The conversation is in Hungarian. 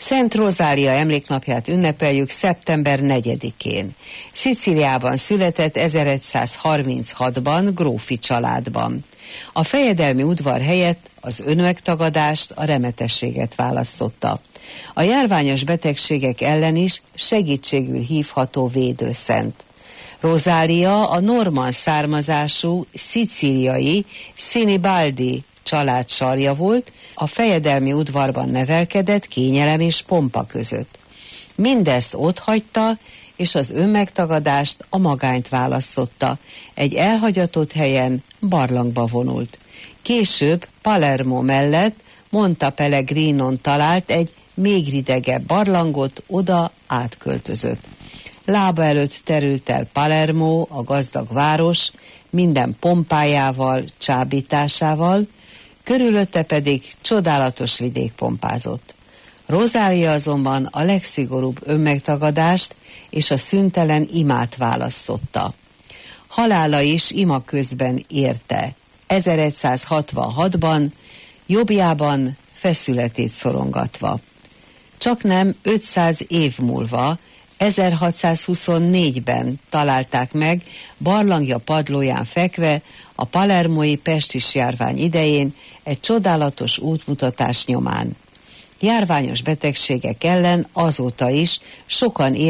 Szent Rozália emléknapját ünnepeljük szeptember 4-én. Szicíliában született 1136-ban grófi családban. A fejedelmi udvar helyett az önmegtagadást, a remetességet választotta. A járványos betegségek ellen is segítségül hívható védőszent. Rozália a normann származású szicíliai Sinibaldi család sarja volt, a fejedelmi udvarban nevelkedett kényelem és pompa között. Mindezt otthagyta, és az önmegtagadást, a magányt választotta. Egy elhagyatott helyen barlangba vonult. Később Palermo mellett Monte Pellegrinon talált egy még ridegebb barlangot, oda átköltözött. Lába előtt terült el Palermo, a gazdag város, minden pompájával, csábításával, körülötte pedig csodálatos vidék pompázott. Rozália azonban a legszigorúbb önmegtagadást és a szüntelen imát választotta. Halála is ima közben érte. 1166-ban, jobbjában feszületét szorongatva. Csaknem 500 év múlva, 1624-ben találták meg barlangja padlóján fekve a palermói pestis járvány idején egy csodálatos útmutatás nyomán. Járványos betegségek ellen azóta is sokan